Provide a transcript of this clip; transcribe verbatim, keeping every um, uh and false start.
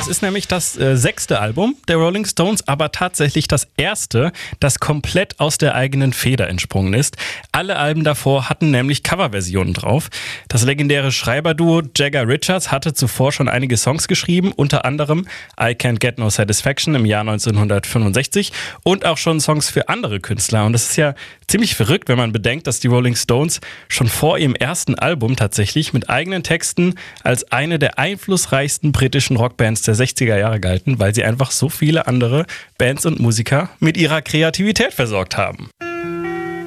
ist nämlich das äh, sechste Album der Rolling Stones, aber tatsächlich das erste, das komplett aus der eigenen Feder entsprungen ist. Alle Alben davor hatten nämlich Coverversionen drauf. Das legendäre Schreiberduo Jagger Richards hatte zuvor schon einige Songs geschrieben, unter anderem I Can't Get No Satisfaction im Jahr neunzehnhundertfünfundsechzig und auch schon Songs für andere Künstler. Und das ist ja ziemlich verrückt, wenn man bedenkt, dass die Rolling Stones schon vor ihrem ersten Album tatsächlich mit eigenen Texten als eine der einflussreichsten britischen Rockbands der sechziger Jahre galten, weil sie einfach so viele andere Bands und Musiker mit ihrer Kreativität versorgt haben.